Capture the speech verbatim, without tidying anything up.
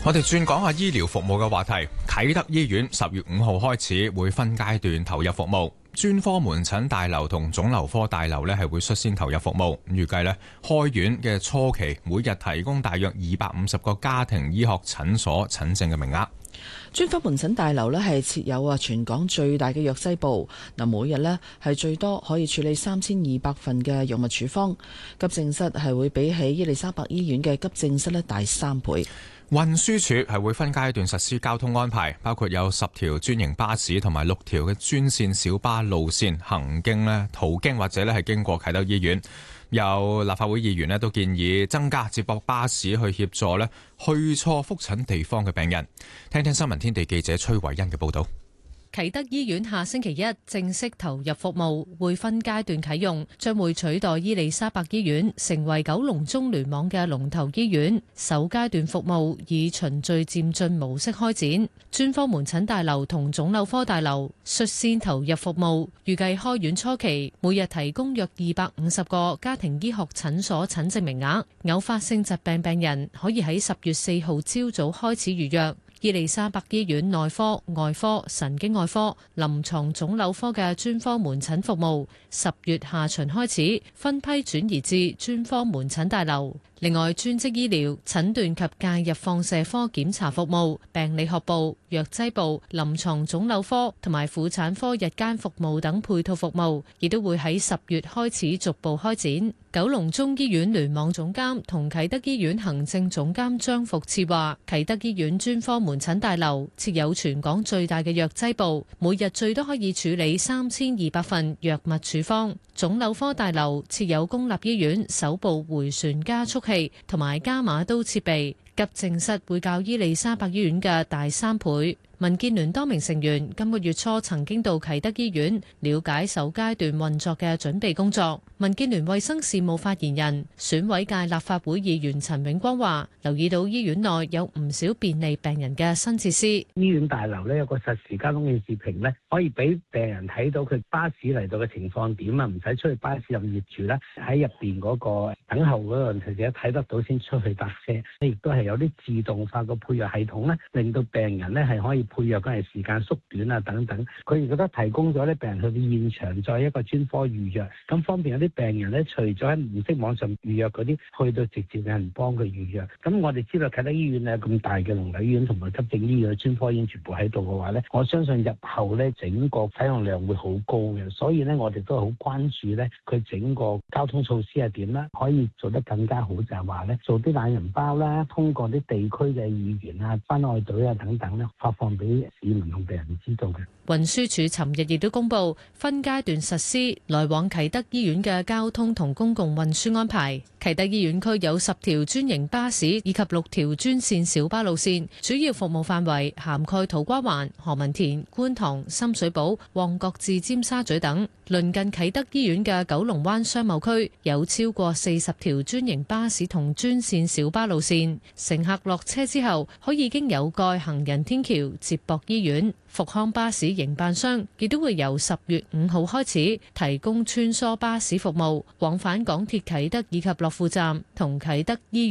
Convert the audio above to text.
我哋轉講下醫療服務嘅話題。啟德醫院十月五號開始會分階段投入服務，專科門診大樓同腫瘤科大樓呢係會率先投入服務。預計呢開院嘅初期，每日提供大約二百五十個家庭醫學診所診症嘅名額。 專科門診大樓呢係設有啊全港最大嘅藥劑部，嗱每日呢係最多可以處理三千二百份嘅藥物處方。急症室係會比起伊利沙伯醫院嘅急症室呢大三倍。 運輸署係會分階段實施交通安排，包括有十條專營巴士同埋六條嘅專線小巴路線行經呢途經或者呢係經過啟德醫院。有立法會議員呢都建議增加接駁巴士去協助呢去錯覆診地方嘅病人。聽聽新聞天地記者崔慧欣嘅報道。 啟德醫院下星期一正式投入服務，會分階段啟用，將會取代伊利沙伯醫院，成為九龍中聯網嘅龍頭醫院。首階段服務以循序漸進模式開展，專科門診大樓同腫瘤科大樓率先投入服務，預計開院初期每日提供約二百五十個家庭醫學診所診症名額，偶發性疾病病人可以喺十月四號朝早開始預約。伊利沙伯醫院內科、外科、神經外科、臨床腫瘤科嘅專科門診服務，十月下旬開始分批轉移至專科門診大樓。另外，專職醫療、診斷及介入放射科檢查服務、病理學部、藥劑部、臨床腫瘤科同埋婦產科日間服務等配套服務，亦都會喺十月開始逐步開展。九龍中醫院聯網總監同啟德醫院行政總監張福賜話：啟德醫院專科門診大樓設有全港最大嘅藥劑部，每日最多可以處理三千二百份藥物處方。腫瘤科大樓設有公立醫院首部迴旋加速器同埋加碼刀設備，急症室會較伊利沙伯醫院嘅大三倍。民建聯多名成員今個月初曾經到啟德醫院了解首階段運作嘅準備工作。民建聯衛生事務發言人、選委界立法會議員陳永光話：留意到醫院內有唔少便利病人嘅新設施。 醫院大樓呢有個實時交通顯示屏呢，可以俾病人睇到佢巴士嚟到嘅情況點啊，唔使出去巴士入業住啦，喺入邊嗰個等候嗰度，其實睇得到先出去搭車。亦都係有啲自動化嘅配藥系統呢，令到病人呢係可以配藥嗰陣時間縮短啊等等。佢亦都提供咗咧病人去現場再一個專科預約，咁方便有啲病人咧，除咗喺唔識網上預約嗰啲，去到直接有人幫佢預約。咁我哋知道啟德醫院咧咁大嘅龍頭醫院同埋急症醫院嘅專科醫院全部喺度嘅話咧，我相信日後咧整個使用量會好高嘅。所以咧我哋都係好關注咧佢整個交通措施係點啦，可以做得更加好，就係話咧做啲懶人包啦，通過啲地區嘅議員啊、關愛隊啊等等咧發放俾市民同病人知道嘅。 運輸署尋日亦都公布分階段實施來往啟德醫院嘅交通同公共運輸安排。啟德醫院區有十條專營巴士以及六條專線小巴路線，主要服務範圍涵蓋土瓜灣、何文田、觀塘、深水埗、旺角至尖沙咀等。鄰近啟德醫院嘅九龍灣商貿區有超過四十條專營巴士同專線小巴路線，乘客落車之後可以經有蓋行人天橋接駁醫院。復康巴士營辦商亦都會由十月五號開始提供穿梭巴士服務，往返港鐵啟德以及樂富站同啟德醫院。